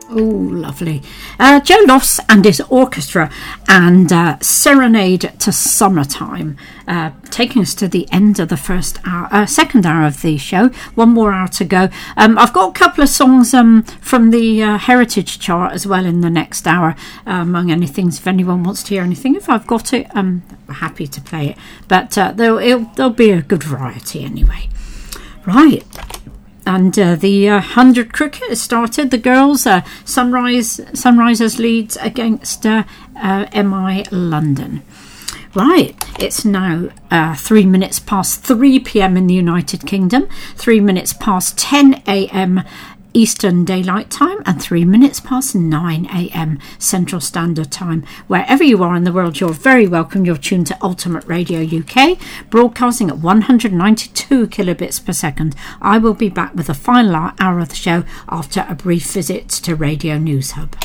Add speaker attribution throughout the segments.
Speaker 1: Oh, lovely. Joe Loss and his orchestra and Serenade to Summertime, taking us to the end of the second hour of the show. One more hour to go. I've got a couple of songs from the Heritage Chart as well in the next hour, among any things. If anyone wants to hear anything, if I've got it, I'm happy to play it. But there'll be a good variety anyway. Right. And the 100 cricket has started. The girls, Sunrisers leads against MI London. Right, it's now 3 minutes past 3 p.m. in the United Kingdom, 3 minutes past 10 a.m. Eastern Daylight Time, and 3 minutes past 9 a.m. Central Standard Time. Wherever you are in the world, you're very welcome. You're tuned to Ultimate Radio UK, broadcasting at 192 kilobits per second. I will be back with the final hour of the show after a brief visit to Radio News Hub.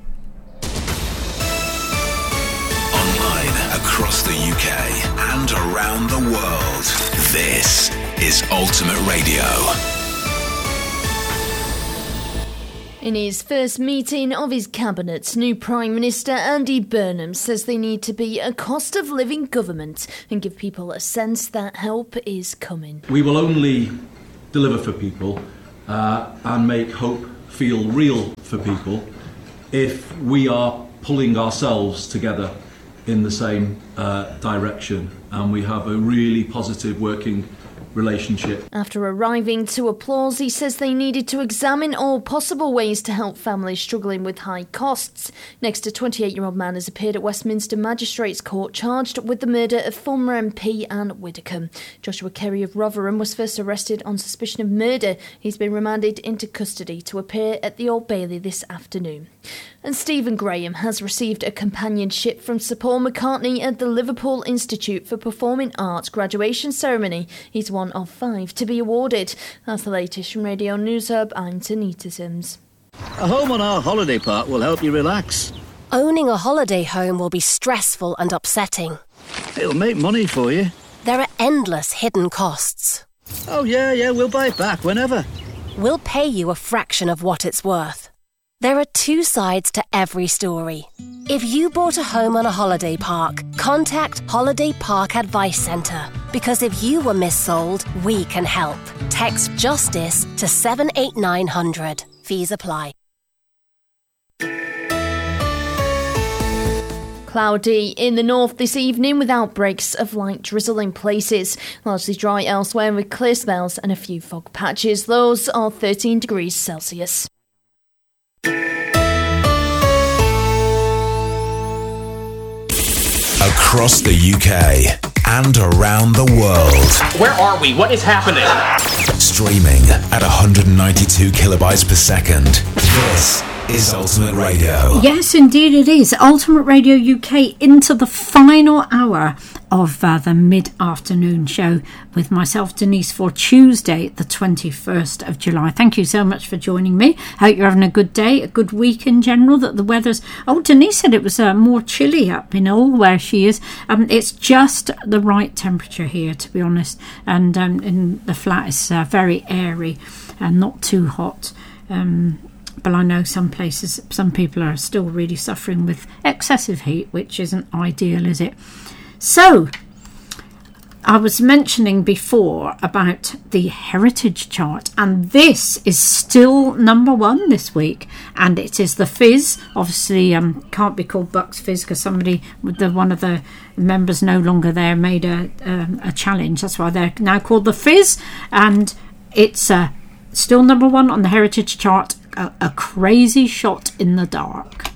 Speaker 2: Online across the UK and around the world, this is Ultimate Radio.
Speaker 3: In his first meeting of his cabinet, new Prime Minister Andy Burnham says they need to be a cost-of-living government and give people a sense that help is coming.
Speaker 4: We will only deliver for people and make hope feel real for people if we are pulling ourselves together in the same direction and we have a really positive working relationship.
Speaker 3: After arriving to applause, he says they needed to examine all possible ways to help families struggling with high costs. Next, a 28-year-old man has appeared at Westminster Magistrates Court charged with the murder of former MP Anne Widdecombe. Joshua Kerry of Rotherham was first arrested on suspicion of murder. He's been remanded into custody to appear at the Old Bailey this afternoon. And Stephen Graham has received a companionship from Sir Paul McCartney at the Liverpool Institute for Performing Arts graduation ceremony. He's one of 5 to be awarded. That's the latest from Radio News Hub. I'm Tanita Sims.
Speaker 5: A home on our holiday park will help you relax.
Speaker 6: Owning a holiday home will be stressful and upsetting.
Speaker 5: It'll make money for you.
Speaker 6: There are endless hidden costs.
Speaker 5: Oh yeah, we'll buy it back whenever.
Speaker 6: We'll pay you a fraction of what it's worth. There are 2 sides to every story. If you bought a home on a holiday park, contact Holiday Park Advice Centre. Because if you were missold, we can help. Text JUSTICE to 78900. Fees apply.
Speaker 3: Cloudy in the north this evening with outbreaks of light drizzle in places. Largely dry elsewhere with clear spells and a few fog patches. Those are 13 degrees Celsius.
Speaker 2: Across the UK and around the world.
Speaker 7: Where are we? What is happening?
Speaker 2: Streaming at 192 kilobytes per second. This is Ultimate Radio.
Speaker 1: Yes, indeed it is. Ultimate Radio UK into the final hour of the mid-afternoon show with myself, Denise, for Tuesday, the 21st of July. Thank you so much for joining me. Hope you're having a good day, a good week in general, that the weather's... Oh, Denise said it was more chilly up in Hull where she is. It's just the right temperature here, to be honest. And in the flat it's very airy and not too hot. But I know some places, some people are still really suffering with excessive heat, which isn't ideal, is it? So, I was mentioning before about the Heritage Chart, and this is still number 1 this week, and it is the Fizz. Obviously, can't be called Bucks Fizz because somebody, one of the members no longer there, made a challenge. That's why they're now called the Fizz, and it's still number 1 on the Heritage Chart. A crazy shot in the dark.